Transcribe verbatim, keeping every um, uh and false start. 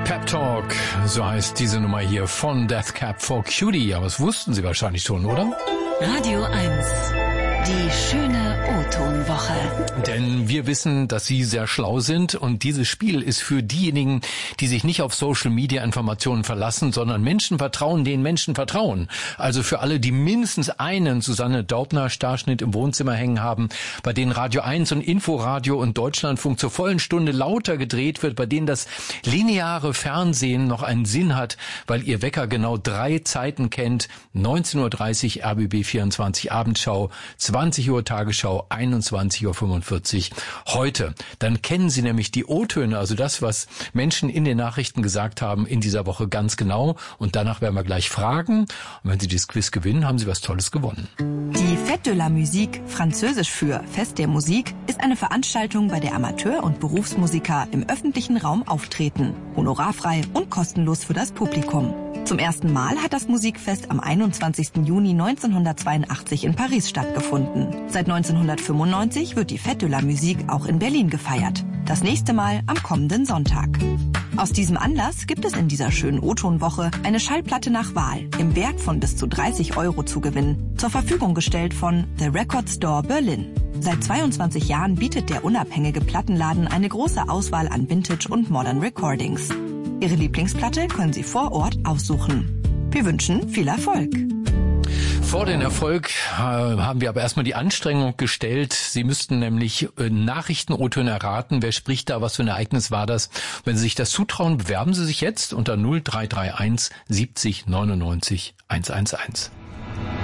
Pep Talk, so heißt diese Nummer hier von Death Cab for Cutie. Aber das wussten Sie wahrscheinlich schon, oder? Radio eins, die schöne O-Ton-Woche. Denn wir wissen, dass Sie sehr schlau sind und dieses Spiel ist für diejenigen, die sich nicht auf Social-Media-Informationen verlassen, sondern Menschen vertrauen, denen Menschen vertrauen. Also für alle, die mindestens einen Susanne Daubner-Starschnitt im Wohnzimmer hängen haben, bei denen Radio eins und Inforadio und Deutschlandfunk zur vollen Stunde lauter gedreht wird, bei denen das lineare Fernsehen noch einen Sinn hat, weil ihr Wecker genau drei Zeiten kennt. neunzehn Uhr dreißig R B B vierundzwanzig Abendschau, zwanzig Uhr Tagesschau, einundzwanzig Uhr fünfundvierzig heute. Dann kennen Sie nämlich die O-Töne, also das, was Menschen in den Nachrichten gesagt haben in dieser Woche ganz genau. Und danach werden wir gleich fragen. Und wenn Sie dieses Quiz gewinnen, haben Sie was Tolles gewonnen. Die Fête de la Musique, französisch für Fest der Musik, ist eine Veranstaltung, bei der Amateur- und Berufsmusiker im öffentlichen Raum auftreten. Honorarfrei und kostenlos für das Publikum. Zum ersten Mal hat das Musikfest am einundzwanzigsten Juni neunzehnhundertzweiundachtzig in Paris stattgefunden. Seit neunzehnhundertfünfundneunzig wird die Fête de la Musique auch in Berlin gefeiert. Das nächste Mal am kommenden Sonntag. Aus diesem Anlass gibt es in dieser schönen O-Ton-Woche eine Schallplatte nach Wahl im Wert von bis zu dreißig Euro zu gewinnen, zur Verfügung gestellt von The Record Store Berlin. Seit zweiundzwanzig Jahren bietet der unabhängige Plattenladen eine große Auswahl an Vintage und Modern Recordings. Ihre Lieblingsplatte können Sie vor Ort aussuchen. Wir wünschen viel Erfolg. Vor den Erfolg äh, haben wir aber erstmal die Anstrengung gestellt. Sie müssten nämlich äh, Nachrichten-O-Töne erraten. Wer spricht da? Was für ein Ereignis war das? Wenn Sie sich das zutrauen, bewerben Sie sich jetzt unter null drei drei eins siebzig neunundneunzig hundertelf.